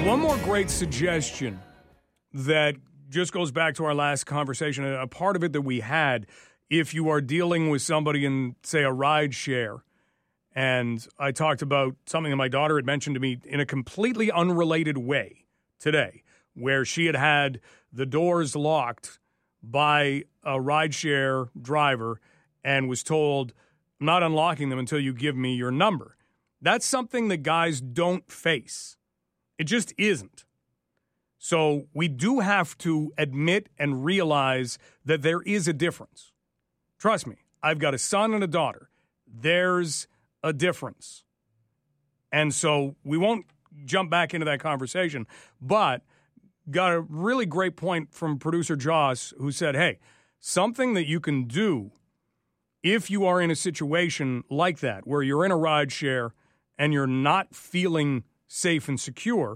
One more great suggestion that just goes back to our last conversation, a part of it that we had, if you are dealing with somebody in, say, a ride share, and I talked about something that my daughter had mentioned to me in a completely unrelated way today, where she had had the doors locked by a rideshare driver and was told, I'm not unlocking them until you give me your number. That's something that guys don't face. It just isn't. So we do have to admit and realize that there is a difference. Trust me, I've got a son and a daughter. There's a difference. And so we won't jump back into that conversation, but got a really great point from producer Joss, who said, hey, something that you can do if you are in a situation like that, where you're in a ride share and you're not feeling safe and secure,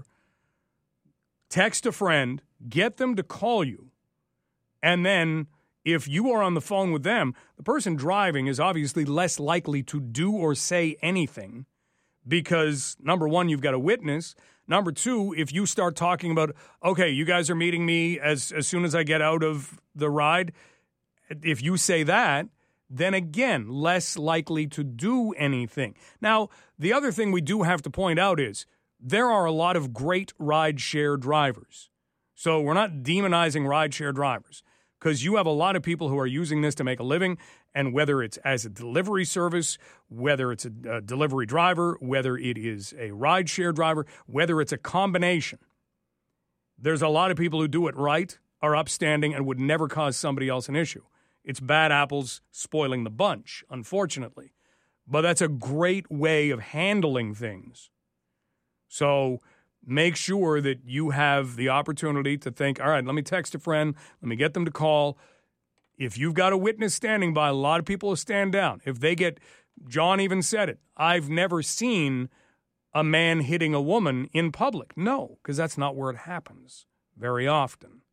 text a friend, get them to call you, and then if you are on the phone with them, the person driving is obviously less likely to do or say anything because, number one, you've got a witness. Number two, if you start talking about, okay, you guys are meeting me as soon as I get out of the ride, if you say that, then again, less likely to do anything. Now, the other thing we do have to point out is there are a lot of great rideshare drivers. So we're not demonizing rideshare drivers, because you have a lot of people who are using this to make a living, and whether it's as a delivery service, whether it's a delivery driver, whether it is a rideshare driver, whether it's a combination, there's a lot of people who do it right, are upstanding, and would never cause somebody else an issue. It's bad apples spoiling the bunch, unfortunately. But that's a great way of handling things. So make sure that you have the opportunity to think, all right, let me text a friend, let me get them to call. If you've got a witness standing by, a lot of people will stand down. If they get, John even said it, I've never seen a man hitting a woman in public. No, because that's not where it happens very often.